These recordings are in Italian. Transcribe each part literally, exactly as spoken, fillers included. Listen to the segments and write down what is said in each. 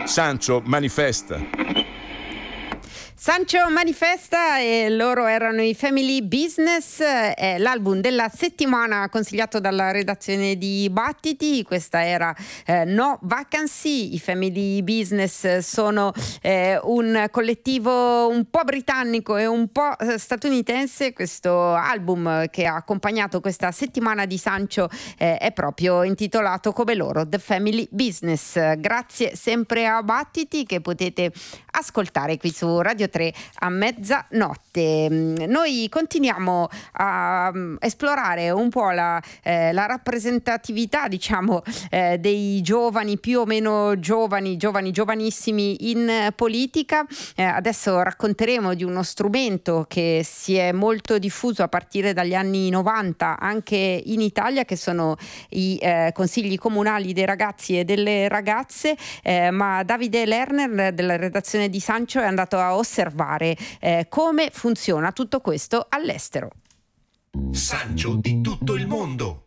Sancho manifesta. Sancho manifesta e loro erano i Family Business, è l'album della settimana consigliato dalla redazione di Battiti. Questa era eh, No Vacancy. I Family Business sono eh, un collettivo un po' britannico e un po' statunitense. Questo album che ha accompagnato questa settimana di Sancho eh, è proprio intitolato come loro, The Family Business. Grazie sempre a Battiti, che potete ascoltare qui su Radio tre a mezzanotte. Noi continuiamo a esplorare un po' la, eh, la rappresentatività, diciamo, eh, dei giovani, più o meno giovani, giovani, giovanissimi in politica. Eh, adesso racconteremo di uno strumento che si è molto diffuso a partire dagli anni novanta anche in Italia, che sono i eh, consigli comunali dei ragazzi e delle ragazze, eh, ma Davide Lerner della redazione di Sancho è andato a osservare eh, come funziona tutto questo all'estero. Sancho di tutto il mondo.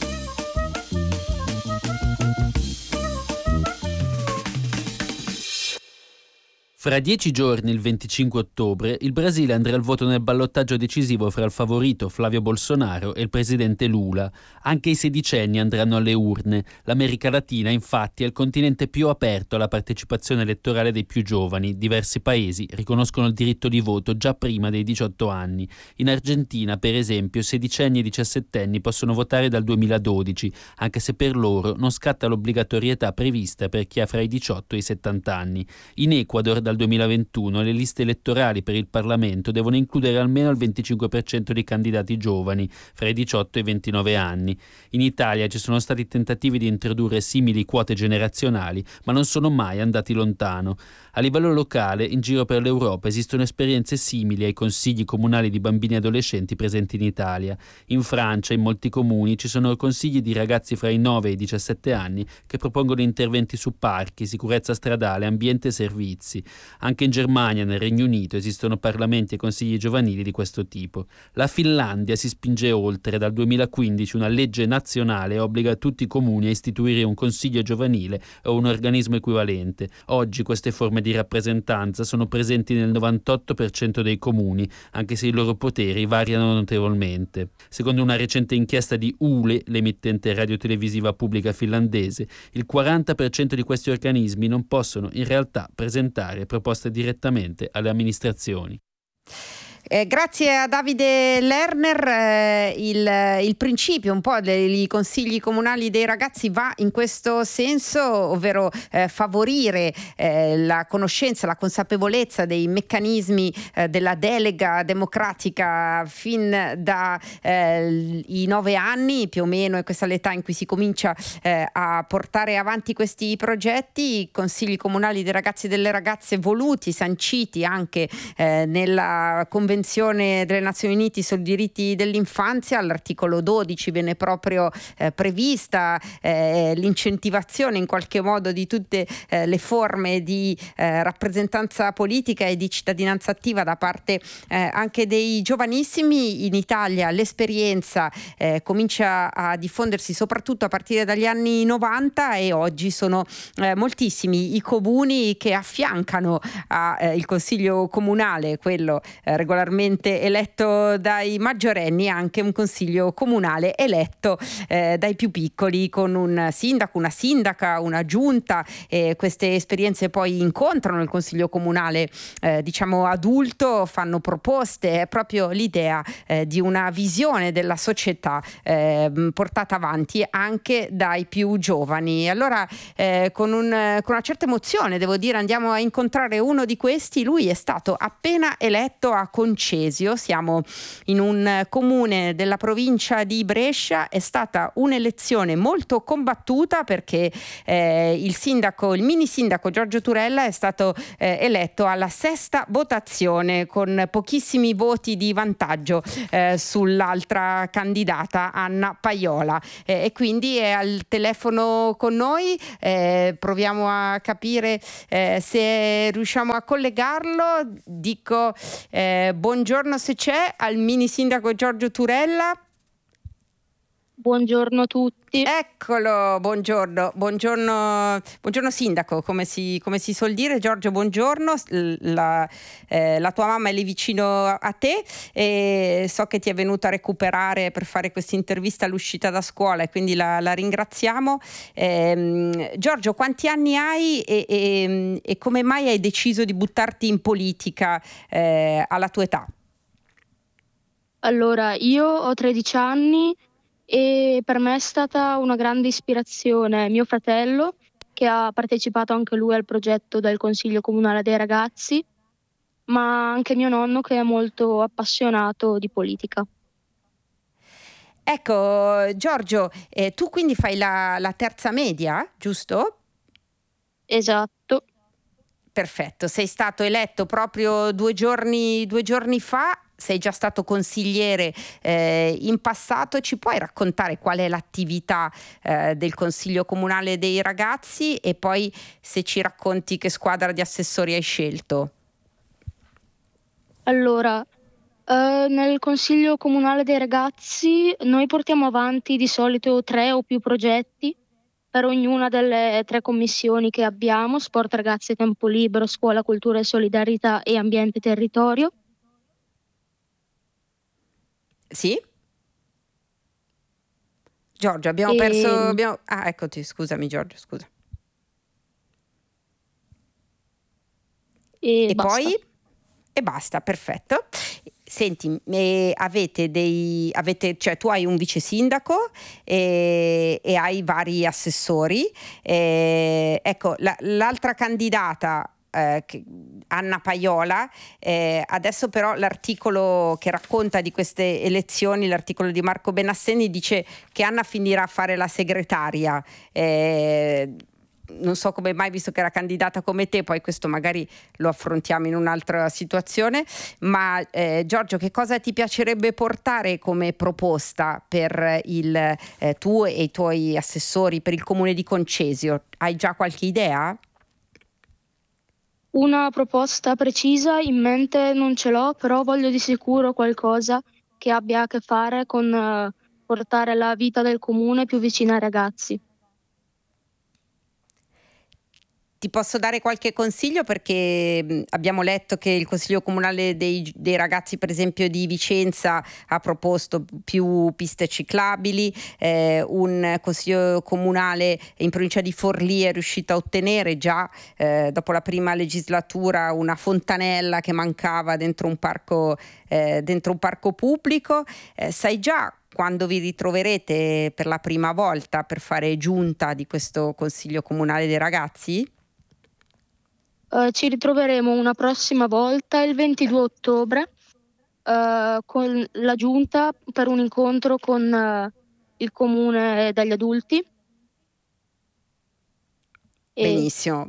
Fra dieci giorni, il venticinque ottobre, il Brasile andrà al voto nel ballottaggio decisivo fra il favorito Flavio Bolsonaro e il presidente Lula. Anche i sedicenni andranno alle urne. L'America Latina, infatti, è il continente più aperto alla partecipazione elettorale dei più giovani. Diversi paesi riconoscono il diritto di voto già prima dei diciotto anni. In Argentina, per esempio, sedicenni e diciassettenni possono votare dal duemiladodici, anche se per loro non scatta l'obbligatorietà prevista per chi ha fra i diciotto e i settanta anni. In Ecuador, dal duemilaventuno le liste elettorali per il Parlamento devono includere almeno il venticinque per cento di candidati giovani fra i diciotto e i ventinove anni. In Italia ci sono stati tentativi di introdurre simili quote generazionali, ma non sono mai andati lontano. A livello locale, in giro per l'Europa esistono esperienze simili ai consigli comunali di bambini e adolescenti presenti in Italia. In Francia, in molti comuni, ci sono consigli di ragazzi fra i nove e i diciassette anni che propongono interventi su parchi, sicurezza stradale, ambiente e servizi. Anche in Germania e nel Regno Unito esistono parlamenti e consigli giovanili di questo tipo. La Finlandia si spinge oltre. Dal duemilaquindici una legge nazionale obbliga tutti i comuni a istituire un consiglio giovanile o un organismo equivalente. Oggi queste forme di rappresentanza sono presenti nel novantotto per cento dei comuni, anche se i loro poteri variano notevolmente. Secondo una recente inchiesta di Yle, l'emittente radiotelevisiva pubblica finlandese, il quaranta per cento di questi organismi non possono in realtà presentare proposte direttamente alle amministrazioni. Eh, grazie a Davide Lerner, eh, il, il principio un po' dei consigli comunali dei ragazzi va in questo senso, ovvero eh, favorire eh, la conoscenza, la consapevolezza dei meccanismi eh, della delega democratica fin dai eh, nove anni più o meno, è questa l'età in cui si comincia eh, a portare avanti questi progetti. I consigli comunali dei ragazzi e delle ragazze voluti, sanciti anche eh, nella convenzione delle Nazioni Unite sui diritti dell'infanzia. All'articolo dodici viene proprio eh, prevista eh, l'incentivazione in qualche modo di tutte eh, le forme di eh, rappresentanza politica e di cittadinanza attiva da parte eh, anche dei giovanissimi. In Italia l'esperienza eh, comincia a diffondersi soprattutto a partire dagli anni novanta e oggi sono eh, moltissimi i comuni che affiancano al Consiglio Comunale, quello eh, regolarmente eletto dai maggiorenni, anche un consiglio comunale eletto eh, dai più piccoli, con un sindaco, una sindaca, una giunta. E queste esperienze poi incontrano il consiglio comunale eh, diciamo adulto, fanno proposte. È proprio l'idea eh, di una visione della società eh, portata avanti anche dai più giovani. Allora eh, con, un, con una certa emozione, devo dire, andiamo a incontrare uno di questi. Lui è stato appena eletto a Concesio, siamo in un comune della provincia di Brescia. È stata un'elezione molto combattuta perché eh, il sindaco, il mini sindaco Giorgio Turella è stato eh, eletto alla sesta votazione con pochissimi voti di vantaggio eh, sull'altra candidata Anna Paiola eh, e quindi è al telefono con noi. Eh, proviamo a capire eh, se riusciamo a collegarlo. Dico eh, buongiorno, se c'è, al mini sindaco Giorgio Turella. Buongiorno a tutti. Eccolo, buongiorno, buongiorno, buongiorno sindaco, come si, come si suol dire. Giorgio, buongiorno, la, eh, la tua mamma è lì vicino a te e so che ti è venuta a recuperare per fare questa intervista all'uscita da scuola e quindi la, la ringraziamo. Eh, Giorgio, quanti anni hai e, e, e come mai hai deciso di buttarti in politica eh, alla tua età? Allora, io ho tredici anni e per me è stata una grande ispirazione mio fratello, che ha partecipato anche lui al progetto del Consiglio Comunale dei Ragazzi, ma anche mio nonno che è molto appassionato di politica. Ecco, Giorgio, eh, tu quindi fai la, la terza media, giusto? Esatto. Perfetto, sei stato eletto proprio due giorni, due giorni fa, sei già stato consigliere eh, in passato. Ci puoi raccontare qual è l'attività eh, del Consiglio Comunale dei Ragazzi e poi se ci racconti che squadra di assessori hai scelto? Allora, eh, nel Consiglio Comunale dei Ragazzi noi portiamo avanti di solito tre o più progetti per ognuna delle tre commissioni che abbiamo: sport, ragazzi e tempo libero, scuola, cultura e solidarietà e ambiente e territorio. Sì? Giorgio, abbiamo E- perso... Abbiamo... Ah, eccoti, scusami Giorgio, scusa. E, E basta. poi? E basta, perfetto. Senti, eh, avete dei, avete, cioè tu hai un vice sindaco e, e hai vari assessori. Eh, ecco, la- l'altra candidata, eh, che- Anna Paiola, eh, adesso però l'articolo che racconta di queste elezioni, l'articolo di Marco Benasseni, dice che Anna finirà a fare la segretaria. Eh, non so come mai, visto che era candidata come te, poi questo magari lo affrontiamo in un'altra situazione, ma eh, Giorgio, che cosa ti piacerebbe portare come proposta per il eh, tu e i tuoi assessori per il comune di Concesio? Hai già qualche idea? Una proposta precisa in mente non ce l'ho, però voglio di sicuro qualcosa che abbia a che fare con eh, portare la vita del comune più vicina ai ragazzi. Ti posso dare qualche consiglio perché mh, abbiamo letto che il Consiglio Comunale dei, dei Ragazzi, per esempio di Vicenza, ha proposto più piste ciclabili, eh, un Consiglio Comunale in provincia di Forlì è riuscito a ottenere già eh, dopo la prima legislatura una fontanella che mancava dentro un parco, eh, dentro un parco pubblico. Eh, sai già quando vi ritroverete per la prima volta per fare giunta di questo Consiglio Comunale dei Ragazzi? Eh, ci ritroveremo una prossima volta il ventidue ottobre eh, con la giunta per un incontro con eh, il comune degli adulti. E, Benissimo.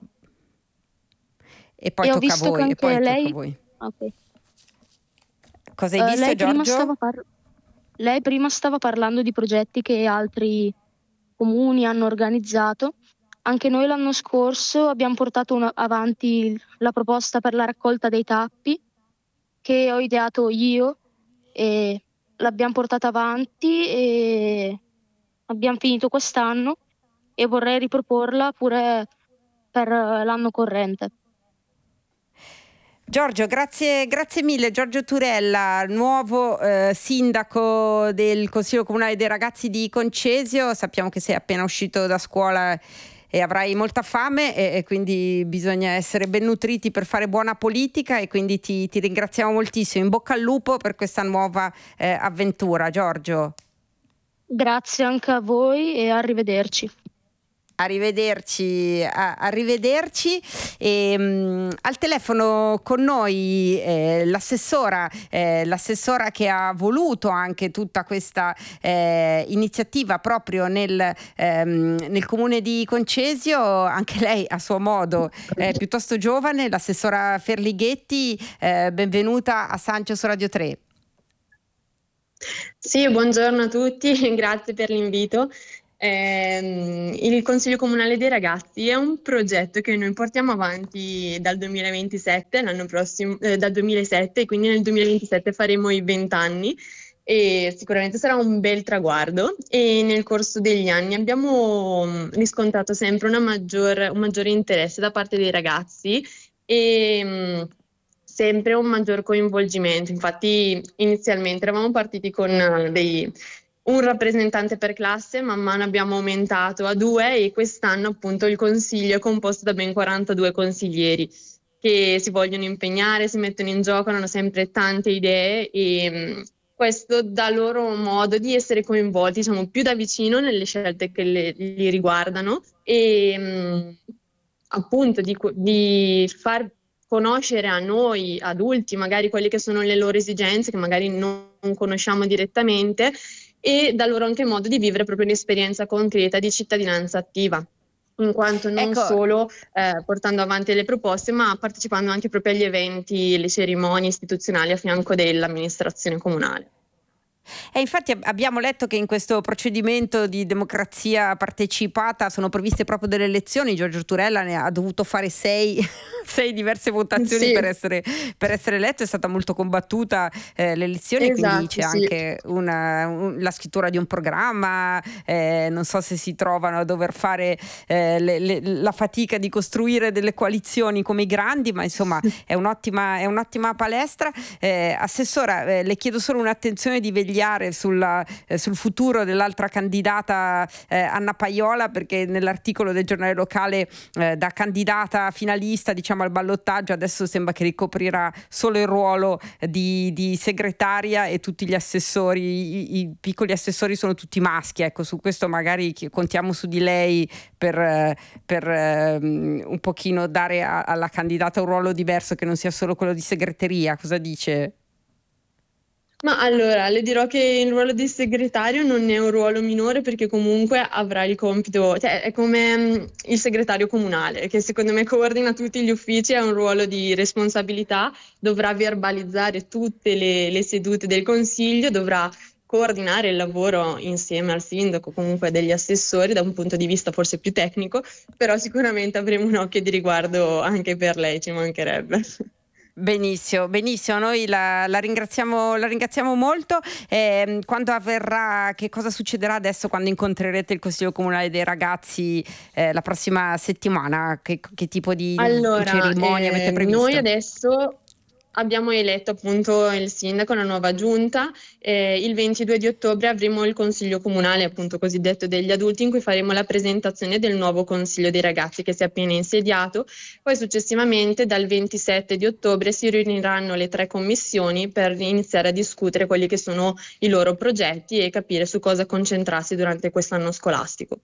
E poi e ho tocca a visto che voi. E anche poi tocca lei... a voi. Ok. Cosa hai Eh, visto, lei prima Giorgio? stava par- lei prima stava parlando di progetti che altri comuni hanno organizzato. Anche noi l'anno scorso abbiamo portato una- avanti la proposta per la raccolta dei tappi che ho ideato io e l'abbiamo portata avanti e abbiamo finito quest'anno e vorrei riproporla pure per eh, l'anno corrente. Giorgio, grazie, grazie mille. Giorgio Turella, nuovo eh, sindaco del Consiglio Comunale dei Ragazzi di Concesio. Sappiamo che sei appena uscito da scuola e avrai molta fame e, e quindi bisogna essere ben nutriti per fare buona politica e quindi ti, ti ringraziamo moltissimo. In bocca al lupo per questa nuova eh, avventura, Giorgio. Grazie anche a voi e arrivederci. Arrivederci, a- arrivederci. E, mh, al telefono con noi eh, l'assessora, eh, l'assessora che ha voluto anche tutta questa eh, iniziativa proprio nel, ehm, nel comune di Concesio, anche lei a suo modo eh, piuttosto giovane, l'assessora Ferlighetti. Eh, benvenuta a Sancio su Radio tre. Sì, buongiorno a tutti, grazie per l'invito. Ehm, il Consiglio Comunale dei Ragazzi è un progetto che noi portiamo avanti dal duemilaventisette, l'anno prossimo, eh, dal duemilasette, quindi nel duemilaventisette faremo i venti anni e sicuramente sarà un bel traguardo. E nel corso degli anni abbiamo mh, riscontrato sempre una maggior, un maggiore interesse da parte dei ragazzi e mh, sempre un maggior coinvolgimento. Infatti inizialmente eravamo partiti con eh, dei, un rappresentante per classe, man mano abbiamo aumentato a due e quest'anno appunto il consiglio è composto da ben quarantadue consiglieri che si vogliono impegnare, si mettono in gioco, hanno sempre tante idee e mh, questo dà loro modo di essere coinvolti, diciamo, più da vicino nelle scelte che le- li riguardano e mh, appunto di, co- di far conoscere a noi adulti magari quelle che sono le loro esigenze che magari non non conosciamo direttamente e dà loro anche modo di vivere proprio un'esperienza concreta di cittadinanza attiva, in quanto non Ecco, solo eh, portando avanti le proposte, ma partecipando anche proprio agli eventi, le cerimonie istituzionali a fianco dell'amministrazione comunale. E infatti ab- abbiamo letto che in questo procedimento di democrazia partecipata sono previste proprio delle elezioni. Giorgio Turella ne ha dovuto fare sei, sei diverse votazioni Sì, per essere, per essere eletto. È stata molto combattuta eh, l'elezione, quindi esatto, c'è sì. anche una- un- la scrittura di un programma. Eh, non so se si trovano a dover fare eh, le- le- la fatica di costruire delle coalizioni come i grandi, ma insomma è un'ottima, è un'ottima palestra. Eh, Assessora, eh, le chiedo solo un'attenzione di vegliare sulla, eh, sul futuro dell'altra candidata eh, Anna Paiola, perché nell'articolo del giornale locale eh, da candidata finalista, diciamo, al ballottaggio adesso sembra che ricoprirà solo il ruolo di, di segretaria e tutti gli assessori, i, i piccoli assessori sono tutti maschi. Ecco, su questo magari chi- contiamo su di lei per, eh, per ehm, un pochino dare a- alla candidata un ruolo diverso che non sia solo quello di segreteria. Cosa dice? Ma allora, le dirò che il ruolo di segretario non è un ruolo minore perché comunque avrà il compito, cioè è come mm, il segretario comunale, che secondo me coordina tutti gli uffici, ha un ruolo di responsabilità, dovrà verbalizzare tutte le, le sedute del consiglio, dovrà coordinare il lavoro insieme al sindaco, comunque degli assessori da un punto di vista forse più tecnico, però sicuramente avremo un occhio di riguardo anche per lei, ci mancherebbe. Benissimo, benissimo, noi la, la ringraziamo, la ringraziamo molto. Eh, quando avverrà, che cosa succederà adesso quando incontrerete il Consiglio Comunale dei Ragazzi eh, la prossima settimana? Che, che tipo di Allora, cerimonia avete eh, previsto? noi adesso abbiamo eletto appunto il sindaco, la nuova giunta. Eh, il ventidue di ottobre avremo il consiglio comunale, appunto cosiddetto degli adulti, in cui faremo la presentazione del nuovo consiglio dei ragazzi che si è appena insediato. Poi successivamente dal ventisette di ottobre si riuniranno le tre commissioni per iniziare a discutere quelli che sono i loro progetti e capire su cosa concentrarsi durante quest'anno scolastico.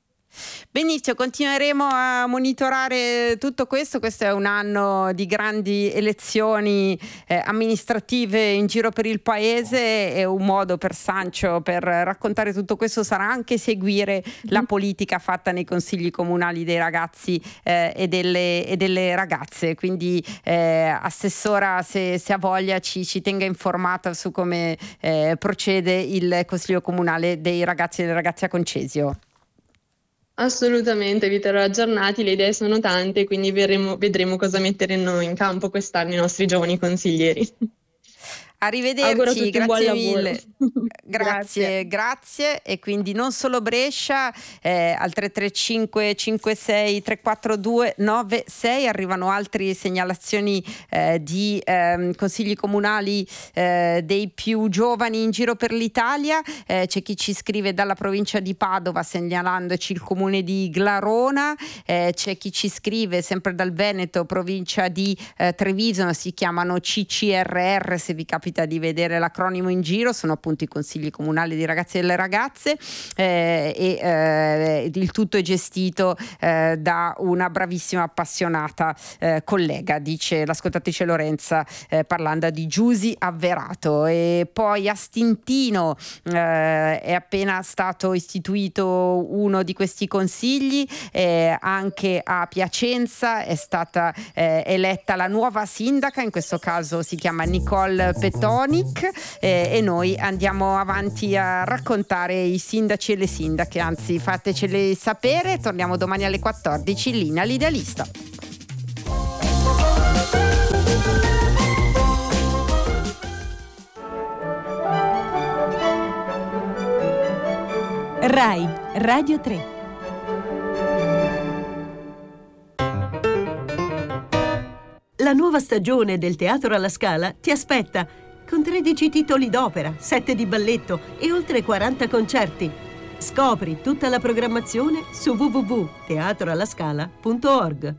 Benissimo, continueremo a monitorare tutto questo. Questo è un anno di grandi elezioni eh, amministrative in giro per il paese e un modo per Sancio per raccontare tutto questo sarà anche seguire la politica fatta nei consigli comunali dei ragazzi eh, e, delle, e delle ragazze. Quindi eh, Assessora, se, se ha voglia ci, ci tenga informata su come eh, procede il Consiglio Comunale dei Ragazzi e delle Ragazze a Concesio. Assolutamente, vi terrò aggiornati, le idee sono tante, quindi verremo- vedremo cosa metteranno in campo quest'anno i nostri giovani consiglieri. Auguro a Arrivederci, tutti un buon grazie lavoro. mille. Grazie, grazie. E quindi non solo Brescia, eh, al tre tre cinque cinque sei tre quattro due nove sei arrivano altre segnalazioni eh, di ehm, consigli comunali eh, dei più giovani in giro per l'Italia. Eh, c'è chi ci scrive dalla provincia di Padova segnalandoci il comune di Glarona, eh, c'è chi ci scrive sempre dal Veneto, provincia di eh, Treviso, si chiamano C C R R, se vi capita di vedere l'acronimo in giro, sono appunto i consigli comunali dei ragazzi e delle ragazze eh, e eh, il tutto è gestito eh, da una bravissima appassionata eh, collega, dice l'ascoltatrice Lorenza eh, parlando di Giusi Avverato. E poi a Stintino eh, è appena stato istituito uno di questi consigli, eh, anche a Piacenza è stata eh, eletta la nuova sindaca, in questo caso si chiama Nicole Petonic eh, e noi andiamo avanti a raccontare i sindaci e le sindache, anzi fatecele sapere. Torniamo domani alle quattordici in linea l'Idealista. Rai Radio tre. La nuova stagione del Teatro alla Scala ti aspetta, con tredici titoli d'opera, sette di balletto e oltre quaranta concerti. Scopri tutta la programmazione su w w w punto teatro alla scala punto org.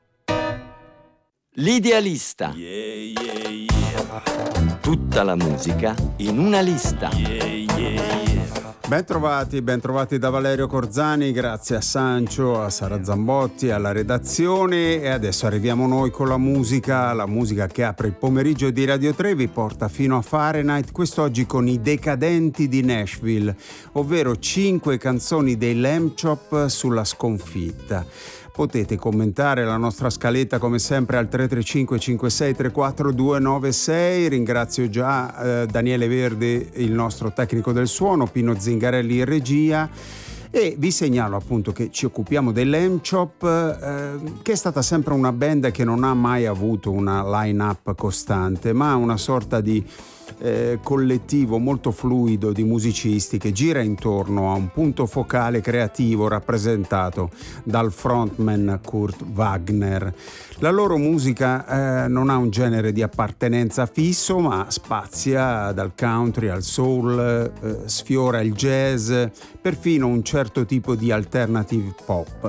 L'idealista. Yeah, yeah, yeah. Tutta la musica in una lista. Yeah, yeah, yeah. Ben trovati, ben trovati da Valerio Corzani, grazie a Sancio, a Sara Zambotti, alla redazione, e adesso arriviamo noi con la musica, la musica che apre il pomeriggio di Radio tre, vi porta fino a Fahrenheit, quest'oggi con i Decadenti di Nashville, ovvero cinque canzoni dei Lamb Chop sulla sconfitta. Potete commentare la nostra scaletta come sempre al tre tre cinque cinque sei tre quattro due nove sei. Ringrazio già eh, Daniele Verde, il nostro tecnico del suono, Pino Zingarelli in regia, e vi segnalo appunto che ci occupiamo dei Lamb Chop, eh, che è stata sempre una band che non ha mai avuto una line-up costante, ma una sorta di Eh, collettivo molto fluido di musicisti che gira intorno a un punto focale creativo rappresentato dal frontman Kurt Wagner. La loro musica eh, non ha un genere di appartenenza fisso, ma spazia dal country al soul, eh, sfiora il jazz, perfino un certo tipo di alternative pop.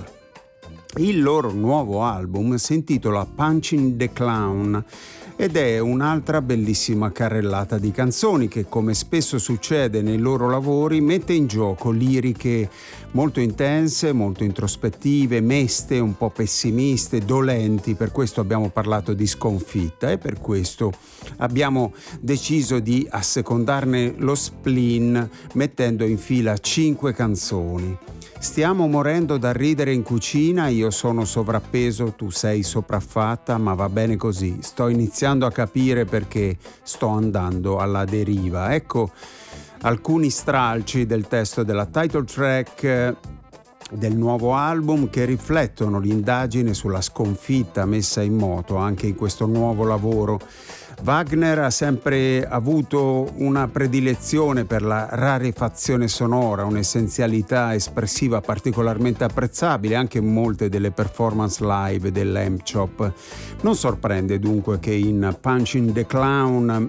Il loro nuovo album si intitola Punching the Clown ed è un'altra bellissima carrellata di canzoni che, come spesso succede nei loro lavori, mette in gioco liriche molto intense, molto introspettive, meste, un po' pessimiste, dolenti. Per questo abbiamo parlato di sconfitta e per questo abbiamo deciso di assecondarne lo spleen mettendo in fila cinque canzoni. Stiamo morendo da ridere in cucina, io sono sovrappeso, tu sei sopraffatta, ma va bene così. Sto iniziando a capire perché sto andando alla deriva. Ecco alcuni stralci del testo della title track del nuovo album che riflettono l'indagine sulla sconfitta messa in moto anche in questo nuovo lavoro. Wagner ha sempre avuto una predilezione per la rarefazione sonora, un'essenzialità espressiva particolarmente apprezzabile anche in molte delle performance live del Lamb Chop. Non sorprende dunque che in Punching the Clown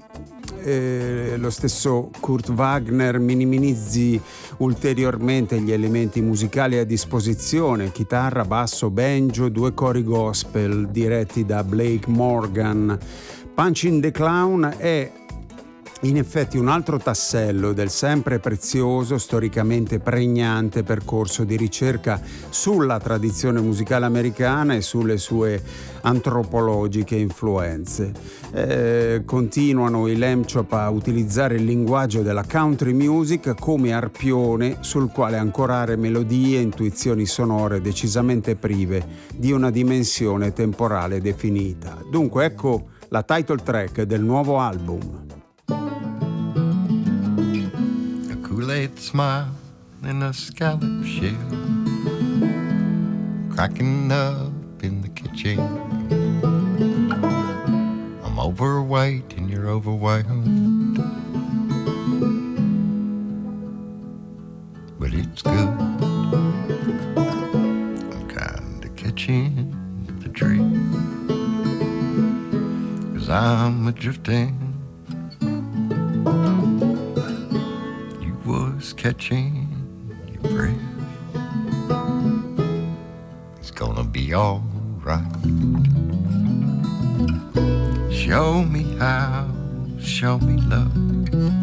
eh, lo stesso Kurt Wagner minimizzi ulteriormente gli elementi musicali a disposizione: chitarra, basso, banjo, due cori gospel diretti da Blake Morgan. Punching the Clown è in effetti un altro tassello del sempre prezioso, storicamente pregnante percorso di ricerca sulla tradizione musicale americana e sulle sue antropologiche influenze. Eh, continuano i Lamb Chop a utilizzare il linguaggio della country music come arpione sul quale ancorare melodie e intuizioni sonore decisamente prive di una dimensione temporale definita. Dunque ecco la title track del nuovo album. A Kool-Aid smile in a scallop shell, cracking up in the kitchen. I'm overweight and you're overwhelmed, but it's good. I'm kinda catching the dream, 'cause I'm a-drifting. You was catching your breath. It's gonna be all right. Show me how, show me love.